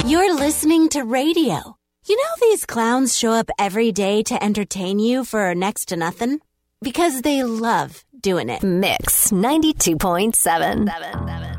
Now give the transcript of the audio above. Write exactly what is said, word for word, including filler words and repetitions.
You're listening to radio. You know these clowns show up every day to entertain you for next to nothing? Because they love doing it. Mix ninety-two point seven.